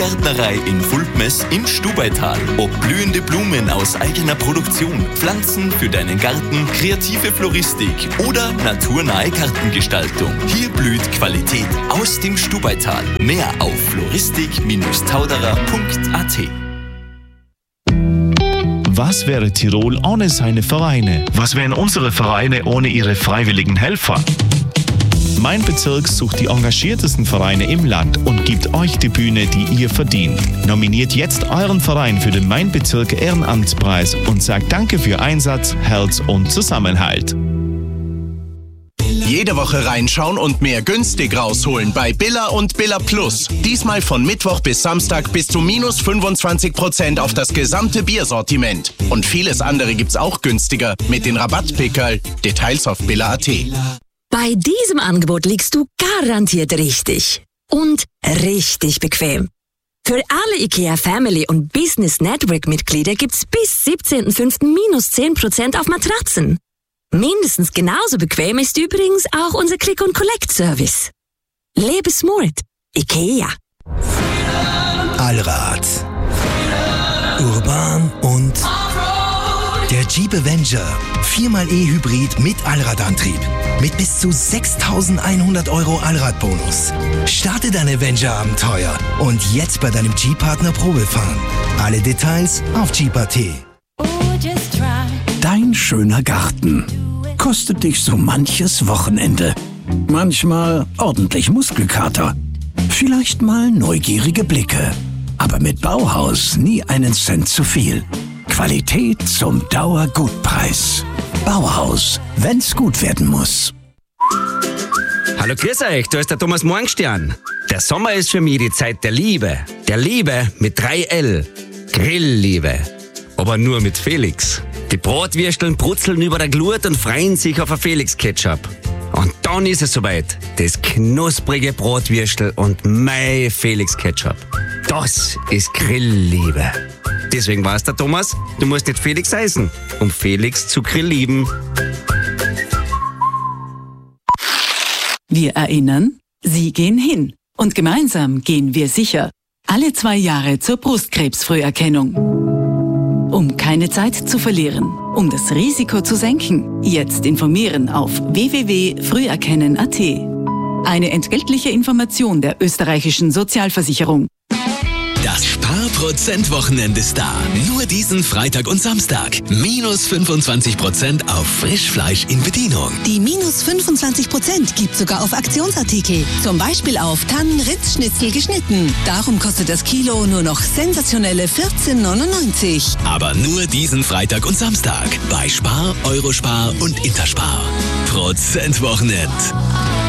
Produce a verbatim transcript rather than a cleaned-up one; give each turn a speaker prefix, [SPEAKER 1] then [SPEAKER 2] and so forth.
[SPEAKER 1] Gärtnerei in Fulpmes im Stubaital. Ob blühende Blumen aus eigener Produktion, Pflanzen für deinen Garten, kreative Floristik oder naturnahe Gartengestaltung. Hier blüht Qualität aus dem Stubaital. Mehr auf floristik Bindestrich tauderer Punkt a t.
[SPEAKER 2] Was wäre Tirol ohne seine Vereine? Was wären unsere Vereine ohne ihre freiwilligen Helfer? Mein Bezirk sucht die engagiertesten Vereine im Land und gibt euch die Bühne, die ihr verdient. Nominiert jetzt euren Verein für den Mein Bezirk Ehrenamtspreis und sagt Danke für Einsatz, Herz und Zusammenhalt.
[SPEAKER 3] Jede Woche reinschauen und mehr günstig rausholen bei Billa und Billa Plus. Diesmal von Mittwoch bis Samstag bis zu minus fünfundzwanzig Prozent auf das gesamte Biersortiment. Und vieles andere gibt's auch günstiger mit den Rabattpickerl. Details auf billa punkt a t.
[SPEAKER 4] Bei diesem Angebot liegst du garantiert richtig. Und richtig bequem. Für alle IKEA Family und Business Network Mitglieder gibt's bis siebzehnten fünften minus zehn Prozent auf Matratzen. Mindestens genauso bequem ist übrigens auch unser Click-and-Collect-Service. Lebe smart. IKEA.
[SPEAKER 5] Allrad. Urban und der Jeep Avenger. Viermal E-Hybrid mit Allradantrieb. Mit bis zu sechstausendeinhundert Euro Allradbonus. Starte dein Avenger-Abenteuer und jetzt bei deinem Jeep-Partner Probefahren. Alle Details auf jeep punkt a t.
[SPEAKER 6] Dein schöner Garten kostet dich so manches Wochenende. Manchmal ordentlich Muskelkater. Vielleicht mal neugierige Blicke. Aber mit Bauhaus nie einen Cent zu viel. Qualität zum Dauergutpreis. Bauhaus, wenn's gut werden muss.
[SPEAKER 7] Hallo, grüß euch, da ist der Thomas Morgenstern. Der Sommer ist für mich die Zeit der Liebe. Der Liebe mit drei L. Grillliebe. Aber nur mit Felix. Die Bratwürsteln brutzeln über der Glut und freuen sich auf ein Felix-Ketchup. Und dann ist es soweit. Das knusprige Bratwürstel und mein Felix-Ketchup. Das ist Grillliebe. Deswegen war's der Thomas, du musst nicht Felix heißen, um Felix zu grilllieben.
[SPEAKER 8] Wir erinnern, Sie gehen hin. Und gemeinsam gehen wir sicher. Alle zwei Jahre zur Brustkrebsfrüherkennung. Um keine Zeit zu verlieren, um das Risiko zu senken, jetzt informieren auf w w w punkt früherkennen punkt a t. Eine entgeltliche Information der österreichischen Sozialversicherung.
[SPEAKER 9] Das Spar-Prozent-Wochenende ist da. Nur diesen Freitag und Samstag. Minus fünfundzwanzig Prozent auf Frischfleisch in Bedienung.
[SPEAKER 10] Die minus fünfundzwanzig Prozent gibt sogar auf Aktionsartikel. Zum Beispiel auf Tannen-Ritz-Schnitzel geschnitten. Darum kostet das Kilo nur noch sensationelle vierzehn neunundneunzig.
[SPEAKER 9] Aber nur diesen Freitag und Samstag. Bei Spar, Eurospar und Interspar. Prozent-Wochenend.